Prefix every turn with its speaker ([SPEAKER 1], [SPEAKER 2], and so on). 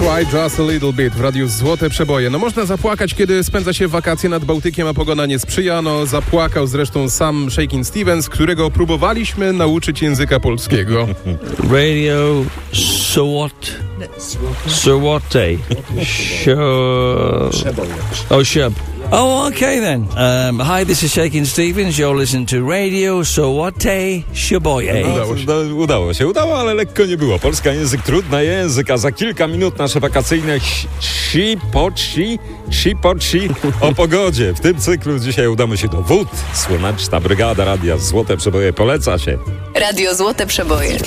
[SPEAKER 1] Cry Just a Little Bit w radiu Złote Przeboje. No można zapłakać, kiedy spędza się wakacje nad Bałtykiem, a pogoda nie sprzyja. No zapłakał zresztą sam Shakin' Stevens, którego próbowaliśmy nauczyć języka polskiego.
[SPEAKER 2] Radio Sawate. Oh, okay then. Hi, this is Shakin' Stevens. You're listening to Radio Sawate Przeboje.
[SPEAKER 3] Udało, ale lekko nie było. Polska język, trudny język, a za kilka minut nasze wakacyjne si-po-ci o pogodzie. W tym cyklu dzisiaj udamy się do Wód. Słoneczna Brygada Radia Złote Przeboje poleca się.
[SPEAKER 4] Radio Złote Przeboje.